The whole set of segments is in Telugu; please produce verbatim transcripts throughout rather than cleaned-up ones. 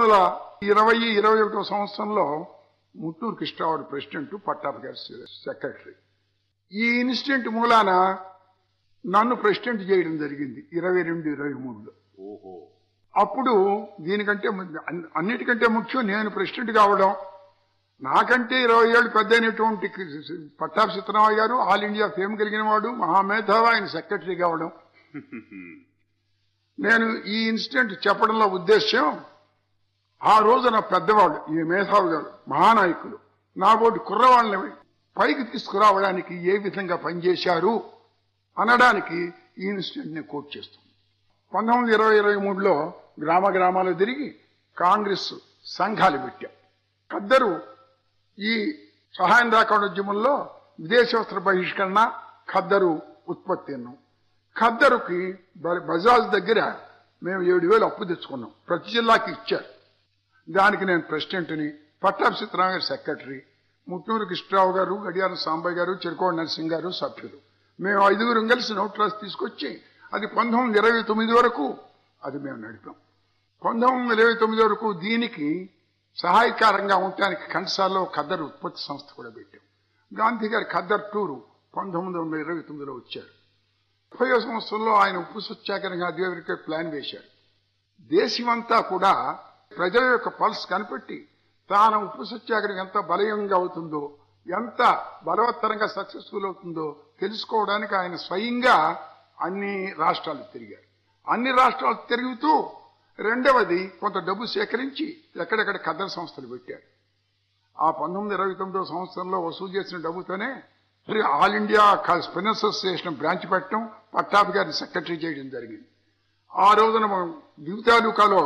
వందల ఇరవై ఇరవై ఒకటో సంవత్సరంలో ముత్తూరు కృష్ణరావు ప్రెసిడెంట్, పట్టాభి గారి సెక్రటరీ. ఈ ఇన్సిడెంట్ మూలాన నన్ను ప్రెసిడెంట్ చేయడం జరిగింది ఇరవై రెండు ఇరవై మూడులో. అప్పుడు దీనికంటే అన్నిటికంటే ముఖ్యం నేను ప్రెసిడెంట్ కావడం. నాకంటే ఇరవై ఏళ్ళు పెద్ద అయినటువంటి పట్టాభి సత్యనారాయణ గారు ఆల్ ఇండియా ఫేమ్ కలిగిన వాడు, మహామేధావి, ఆయన సెక్రటరీ కావడం. నేను ఈ ఇన్సిడెంట్ చెప్పడంలో ఉద్దేశ్యం, ఆ రోజు నా పెద్దవాళ్ళు, ఈ మేధావి గారు, మహానాయకులు నా బోటి కుర్రవాళ్ళని పైకి తీసుకురావడానికి ఏ విధంగా పనిచేశారు అనడానికి ఈ ఇన్సిడెంట్ ని కోట్ చేస్తుంది. పంతొమ్మిది ఇరవై ఇరవై మూడులో గ్రామ గ్రామాలు తిరిగి కాంగ్రెస్ సంఘాలు పెట్టాం. ఖద్దరు ఈ సహాయం దాకా ఉద్యమంలో విదేశీ వస్త్ర బహిష్కరణ, ఖద్దరు ఉత్పత్తి అన్నాం. ఖద్దరుకి బజాజ్ దగ్గర మేము ఏడు వేలు అప్పు తెచ్చుకున్నాం. ప్రతి జిల్లాకి ఇచ్చారు. దానికి నేను ప్రెసిడెంట్ని, పట్టాభి సత్యనారాయణ గారు సెక్రటరీ, ముత్తూరు కృష్ణరావు గారు, గడియారం సాంబయ్య గారు, చెరుకోడ నరసింహ గారు సభ్యులు. మేము ఐదుగురం కలిసి నోట్ రాసి తీసుకొచ్చి అది పంతొమ్మిది ఇరవై తొమ్మిది వరకు అది మేము నడిపాం. పంతొమ్మిది ఇరవై తొమ్మిది వరకు దీనికి సహాయకారంగా ఉండటానికి కన్సాల్లో ఖద్దరు ఉత్పత్తి సంస్థ కూడా పెట్టాం. గాంధీ గారి ఖద్దర్ టూరు పంతొమ్మిది వందల ఇరవై తొమ్మిదిలో వచ్చారు. ముప్పై సంవత్సరంలో ఆయన ఉప్పు సత్యాగ్రహంగా అధికారిక ప్లాన్ వేశారు. దేశమంతా కూడా ప్రజల యొక్క పల్స్ కనిపెట్టి తాను ఉప్పు సత్యాగ్రహం ఎంత బలయంగా అవుతుందో, ఎంత బలవత్తరంగా సక్సెస్ఫుల్ అవుతుందో తెలుసుకోవడానికి ఆయన స్వయంగా అన్ని రాష్ట్రాలు తిరిగారు. అన్ని రాష్ట్రాలు తిరుగుతూ రెండవది కొంత డబ్బు సేకరించి ఎక్కడెక్కడ ఖద్దరు సంస్థలు పెట్టారు. ఆ పంతొమ్మిది ఇరవై తొమ్మిదో సంవత్సరంలో వసూలు చేసిన డబ్బుతోనే all India spinners association branch పెట్టడం, పట్టాభి గారిని సెక్రటరీ చేయడం జరిగింది. ఆ రోజున దివ్ తాలూకాలో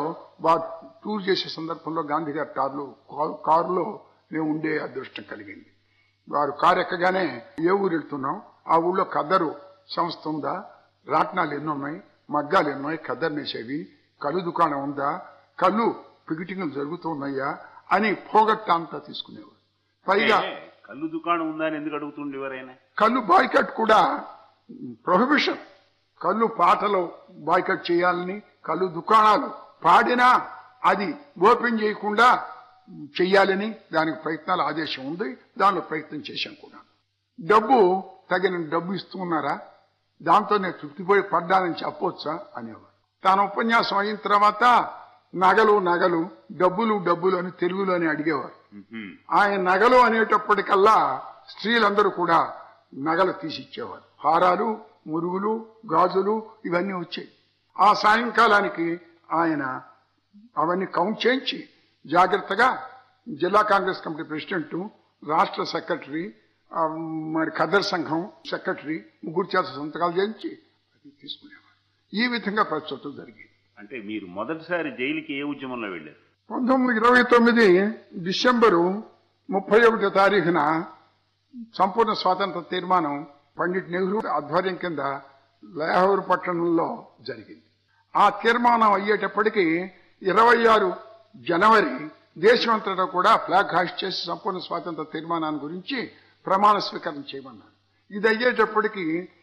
టూర్ చేసే సందర్భంలో గాంధీ గారి కారులో కారులో మేము ఉండే అదృష్టం కలిగింది. వారు కారు ఎక్కగానే ఏ ఊరు వెళ్తున్నాం, ఆ ఊళ్ళో ఖద్దరు సంస్థ ఉందా, రాట్నాలు ఎన్ని ఉన్నాయి, మగ్గాలు ఎన్ని ఉన్నాయి, ఖద్దరు నేసేవి, కళ్ళు దుకాణం ఉందా, కళ్ళు పికిటింగ్లు జరుగుతున్నాయా అని పోగొట్ట అంతా తీసుకునేవారు. పైగా కళ్ళు దుకాణం ఉందా అని ఎందుకు అడుగుతుండేవారైనా? కళ్ళు బాయ్కట్ కూడా ప్రొహిబిషన్. కళ్ళు పాటలు బాయ్కట్ చేయాలని, కళ్ళు దుకాణాలు పాడినా అది ఓపెన్ చేయకుండా చెయ్యాలని దానికి ప్రయత్నాలు ఆదేశం ఉంది. దానిలో ప్రయత్నం చేశాం కూడా. డబ్బు తగిన డబ్బు ఇస్తున్నారా, దాంతో నేను తృప్తిపోయి పడ్డానని చెప్పొచ్చా అనేవారు. తాను ఉపన్యాసం అయిన తర్వాత నగలు నగలు, డబ్బులు డబ్బులు అని తెలుగులోనే అడిగేవారు. ఆయన నగలు అనేటప్పటికల్లా స్త్రీలందరూ కూడా నగలు తీసిచ్చేవారు. హారాలు, మురుగులు, గాజులు ఇవన్నీ వచ్చాయి. ఆ సాయంకాలానికి ఆయన అవన్నీ కౌంట్ చేయించి జాగ్రత్తగా జిల్లా కాంగ్రెస్ కమిటీ ప్రెసిడెంట్, రాష్ట్ర సెక్రటరీ, మరి ఖద్దరు సంఘం సెక్రటరీ ముగ్గురు చేత సంతకాలు చేయించి అది తీసుకునేవారు. ఈ విధంగా ప్రస్తుతం జరిగింది. అంటే మీరు మొదటిసారి జైలుకి ఏ ఉద్యమంలో వెళ్ళారు? పంతొమ్మిది ఇరవై తొమ్మిది డిసెంబరు ముప్పై ఒకటో తారీఖున సంపూర్ణ స్వాతంత్ర తీర్మానం పండిట్ నెహ్రూ ఆధ్వర్యం కింద లాహోర్ పట్టణంలో జరిగింది. ఆ తీర్మానం అయ్యేటప్పటికీ ఇరవై ఆరు జనవరి దేశమంతటా కూడా ఫ్లాగ్ హాస్ట్ చేసి సంపూర్ణ స్వాతంత్ర తీర్మానాన్ని గురించి ప్రమాణ స్వీకారం చేయమన్నారు. ఇది అయ్యేటప్పటికీ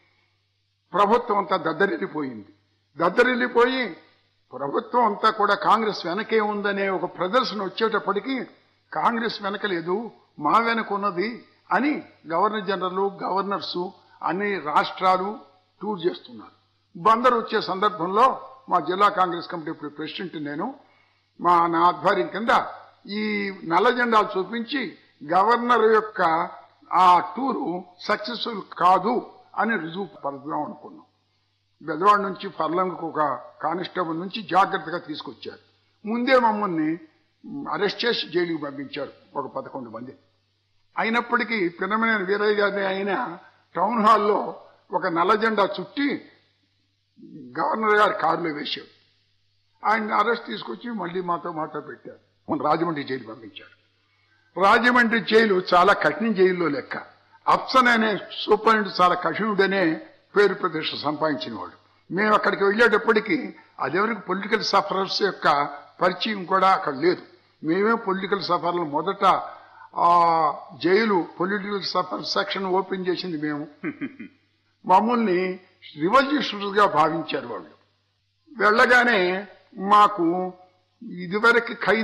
ప్రభుత్వం అంతా దద్దరిల్లిపోయింది. దద్దరిల్లిపోయి ప్రభుత్వం అంతా కూడా కాంగ్రెస్ వెనకే ఉందనే ఒక ప్రదర్శన వచ్చేటప్పటికీ కాంగ్రెస్ వెనక లేదు, మా వెనక ఉన్నది అని గవర్నర్ జనరల్, గవర్నర్సు అన్ని రాష్ట్రాలు టూర్ చేస్తున్నారు. బందరు వచ్చే సందర్భంలో మా జిల్లా కాంగ్రెస్ కమిటీ ప్రెసిడెంట్ నేను, మా నా ఆధ్వర్యం కింద ఈ నల్ల జెండాలు చూపించి గవర్నర్ యొక్క ఆ టూరు సక్సెస్ఫుల్ కాదు అని రుజువు పరదాం అనుకున్నాం. బెదవాడ నుంచి ఫర్లంగ్ ఒక కానిస్టేబుల్ నుంచి జాగ్రత్తగా తీసుకొచ్చారు. ముందే మమ్మల్ని అరెస్ట్ చేసి జైలుకి పంపించారు ఒక పదకొండు మంది. అయినప్పటికీ పిన్నమనేని వీరయ్య గారిని ఆయన టౌన్ హాల్లో ఒక నల్ల జెండా చుట్టి గవర్నర్ గారి కారులో వేశారు. ఆయన అరెస్ట్ తీసుకొచ్చి మళ్లీ మాతో మాట పెట్టారు. రాజమండ్రి జైలు పంపించారు. రాజమండ్రి జైలు చాలా కఠిన జైల్లో లెక్క. అఫ్సన్ అనే సూపరింటెండెంట్ చాలా కఠినుడనే పేరు ప్రతిష్ట సంపాదించిన వాడు. మేము అక్కడికి వెళ్ళేటప్పటికీ అదెవరికి పొలిటికల్ సఫరర్స్ యొక్క పరిచయం కూడా అక్కడ లేదు. మేమే పొలిటికల్ సఫర్లు మొదట ఆ jail political suffer section open చేసింది మేము. మమ్మల్ని రివల్యూషనరీస్ గా భావించారు వాళ్ళు. వెళ్ళగానే మాకు ఇదివరకు ఖైదీ